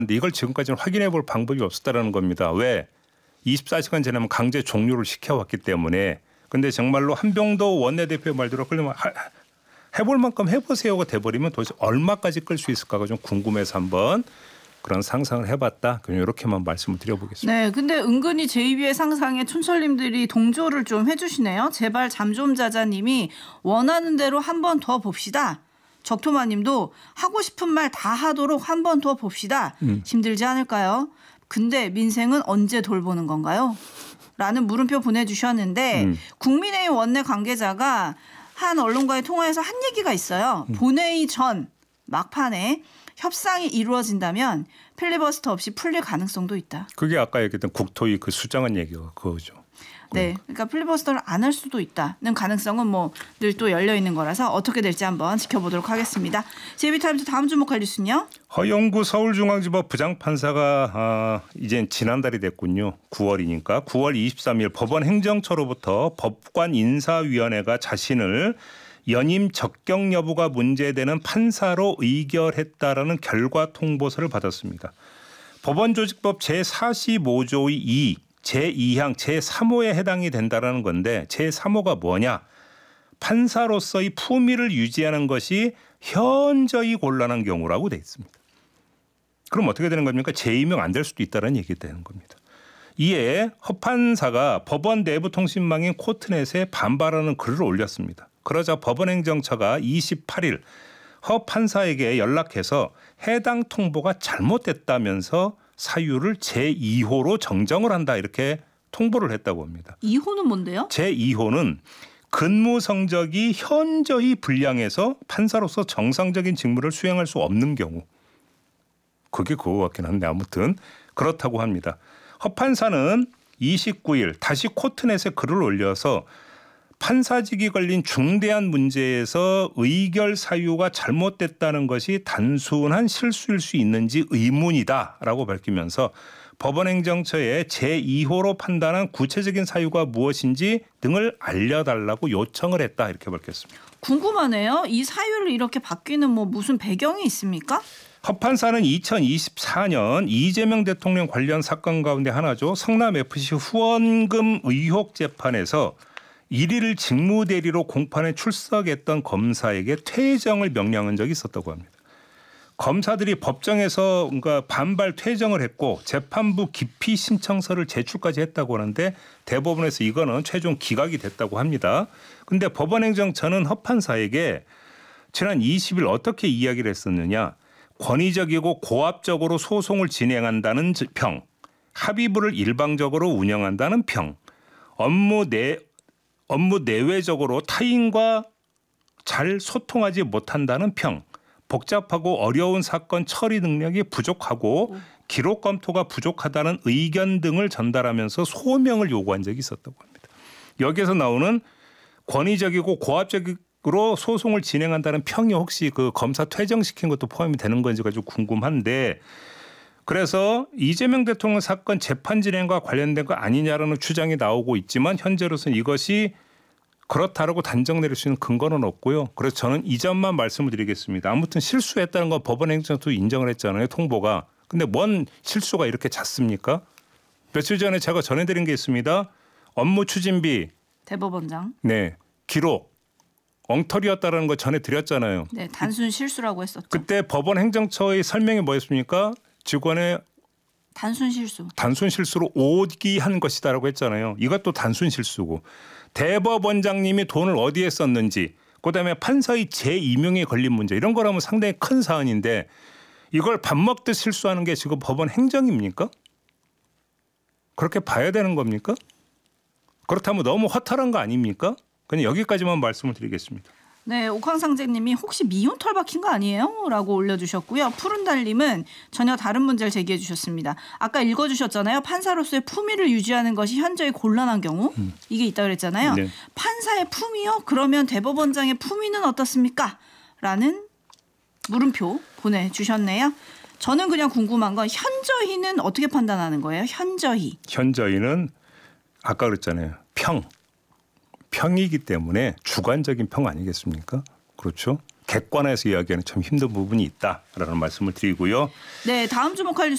근데 이걸 지금까지는 확인해 볼 방법이 없었다라는 겁니다. 왜? 24시간 지나면 강제 종료를 시켜왔기 때문에. 근데 정말로 한병도 원내대표의 말대로 그러면 해볼 만큼 해보세요가 돼버리면 도대체 얼마까지 끌 수 있을까가 좀 궁금해서 한번 그런 상상을 해봤다. 그냥 이렇게만 말씀을 드려보겠습니다. 네, 근데 은근히 제2위의 상상에 촌철님들이 동조를 좀 해주시네요. 제발 잠 좀 자자님이 원하는 대로 한 번 더 봅시다. 적토마님도 하고 싶은 말 다 하도록 한 번 더 봅시다. 힘들지 않을까요? 근데 민생은 언제 돌보는 건가요? 라는 물음표 보내주셨는데 국민의힘 원내 관계자가 한 언론과의 통화에서 한 얘기가 있어요. 본회의 전 막판에 협상이 이루어진다면 필리버스터 없이 풀릴 가능성도 있다. 그게 아까 얘기했던 국토위 그 수장한 얘기가 그거죠. 네, 그러니까 필리버스터를 안 할 수도 있다는 가능성은 뭐 늘 또 열려 있는 거라서 어떻게 될지 한번 지켜보도록 하겠습니다. 제이비타임즈 다음 주목할 뉴스는요. 허영구 서울중앙지법 부장판사가 이젠 지난달이 됐군요. 9월이니까 9월 23일 법원 행정처로부터 법관 인사위원회가 자신을 연임 적격 여부가 문제되는 판사로 의결했다라는 결과 통보서를 받았습니다. 법원조직법 제45조의 2, 제2항, 제3호에 해당이 된다라는 건데 제3호가 뭐냐? 판사로서의 품위를 유지하는 것이 현저히 곤란한 경우라고 돼 있습니다. 그럼 어떻게 되는 겁니까? 재임명 안 될 수도 있다는 얘기가 되는 겁니다. 이에 허 판사가 법원 내부 통신망인 코트넷에 반발하는 글을 올렸습니다. 그러자 법원행정처가 28일 허 판사에게 연락해서 해당 통보가 잘못됐다면서 사유를 제2호로 정정을 한다 이렇게 통보를 했다고 합니다. 2호는 뭔데요? 제2호는 근무 성적이 현저히 불량해서 판사로서 정상적인 직무를 수행할 수 없는 경우. 그게 그거 같긴 한데 아무튼 그렇다고 합니다. 허 판사는 29일 다시 코트넷에 글을 올려서 판사직이 걸린 중대한 문제에서 의결 사유가 잘못됐다는 것이 단순한 실수일 수 있는지 의문이다라고 밝히면서 법원행정처에 제2호로 판단한 구체적인 사유가 무엇인지 등을 알려달라고 요청을 했다 이렇게 밝혔습니다. 궁금하네요. 이 사유를 이렇게 바뀌는 뭐 무슨 배경이 있습니까? 허 판사는 2024년 이재명 대통령 관련 사건 가운데 하나죠. 성남FC 후원금 의혹 재판에서 1일 직무대리로 공판에 출석했던 검사에게 퇴정을 명령한 적이 있었다고 합니다. 검사들이 법정에서 그러니까 반발 퇴정을 했고 재판부 기피 신청서를 제출까지 했다고 하는데 대법원에서 이거는 최종 기각이 됐다고 합니다. 그런데 법원행정처는 허 판사에게 지난 20일 어떻게 이야기를 했었느냐. 권위적이고 고압적으로 소송을 진행한다는 평, 합의부를 일방적으로 운영한다는 평, 업무 내외적으로 타인과 잘 소통하지 못한다는 평, 복잡하고 어려운 사건 처리 능력이 부족하고 기록 검토가 부족하다는 의견 등을 전달하면서 소명을 요구한 적이 있었다고 합니다. 여기에서 나오는 권위적이고 고압적으로 소송을 진행한다는 평이 혹시 그 검사 퇴정시킨 것도 포함이 되는 건지 가지고 궁금한데 그래서 이재명 대통령 사건 재판 진행과 관련된 거 아니냐라는 주장이 나오고 있지만 현재로서는 이것이 그렇다라고 단정 내릴 수 있는 근거는 없고요. 그래서 저는 이 점만 말씀을 드리겠습니다. 아무튼 실수했다는 건 법원행정처도 인정을 했잖아요. 통보가. 근데 뭔 실수가 이렇게 잦습니까? 며칠 전에 제가 전해드린 게 있습니다. 업무 추진비. 대법원장. 네. 기록. 엉터리였다라는 거 전해드렸잖아요. 네. 단순 실수라고 했었죠. 그때 법원행정처의 설명이 뭐였습니까? 직원의 단순 실수. 단순 실수로 오기한 것이다라고 했잖아요. 이것도 단순 실수고. 대법원장님이 돈을 어디에 썼는지 그다음에 판사의 재임용에 걸린 문제 이런 거라면 상당히 큰 사안인데 이걸 밥 먹듯 실수하는 게 지금 법원 행정입니까? 그렇게 봐야 되는 겁니까? 그렇다면 너무 허탈한 거 아닙니까? 그냥 여기까지만 말씀을 드리겠습니다. 네, 옥황상제님이 혹시 미혼 털 박힌 거 아니에요? 라고 올려주셨고요. 푸른달님은 전혀 다른 문제를 제기해 주셨습니다. 아까 읽어주셨잖아요. 판사로서의 품위를 유지하는 것이 현저히 곤란한 경우 이게 있다고 그랬잖아요. 네. 판사의 품위요? 그러면 대법원장의 품위는 어떻습니까? 라는 물음표 보내주셨네요. 저는 그냥 궁금한 건 현저히는 어떻게 판단하는 거예요? 현저히. 현저히는 아까 그랬잖아요. 평이기 때문에 주관적인 평 아니겠습니까? 그렇죠. 객관화해서 이야기하는 참 힘든 부분이 있다라는 말씀을 드리고요. 네, 다음 주목할